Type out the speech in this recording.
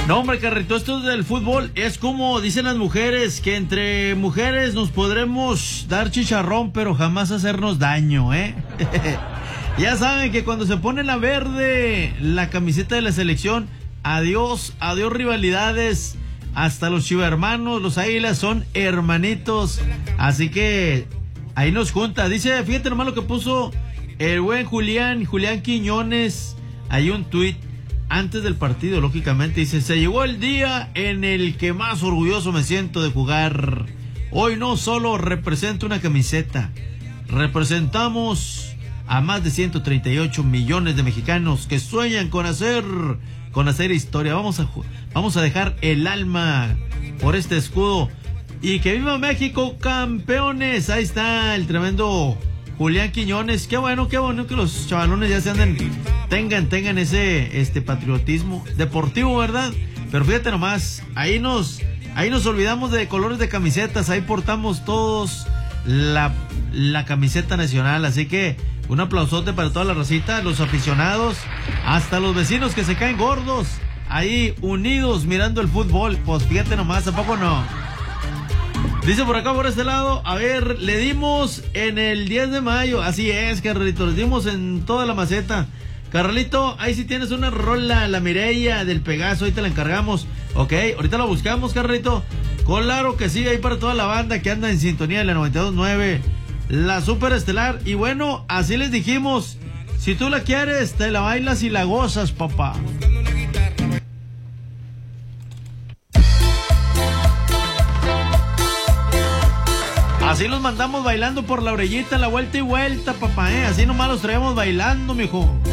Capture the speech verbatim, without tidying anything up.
No, hombre, Carrito, esto del fútbol es como dicen las mujeres, que entre mujeres nos podremos dar chicharrón, pero jamás hacernos daño, ¿eh? Ya saben que cuando se pone la verde, la camiseta de la selección, adiós, adiós rivalidades, hasta los chivermanos, los águilas son hermanitos, así que ahí nos junta. Dice, fíjate nomás lo que puso el buen Julián, Julián Quiñones, hay un tuit antes del partido, lógicamente, dice, se llegó el día en el que más orgulloso me siento de jugar. Hoy no solo represento una camiseta, representamos a más de ciento treinta y ocho millones de mexicanos que sueñan con hacer, con hacer historia. Vamos a, vamos a dejar el alma por este escudo. Y que viva México, campeones. Ahí está el tremendo Julián Quiñones. Qué bueno, qué bueno que los chavalones ya se anden, tengan, tengan ese este patriotismo deportivo, ¿verdad? Pero fíjate nomás, ahí nos, ahí nos olvidamos de colores de camisetas, ahí portamos todos la, la camiseta nacional, así que un aplausote para toda la racita, los aficionados, hasta los vecinos que se caen gordos, ahí unidos mirando el fútbol. Pues fíjate nomás, ¿a poco no? Dice por acá, por este lado, a ver, le dimos en el diez de mayo, así es, Carralito, le dimos en toda la maceta. Carralito, ahí sí tienes una rola, la Mireya del Pegaso, ahí te la encargamos, ok, ahorita la buscamos, Carralito. Claro que sí, ahí para toda la banda que anda en sintonía de la noventa y dos punto nueve, la Super Estelar. Y bueno, así les dijimos, si tú la quieres, te la bailas y la gozas, papá. Así los mandamos bailando por la orillita, la vuelta y vuelta, papá, ¿eh? Así nomás los traemos bailando, mijo.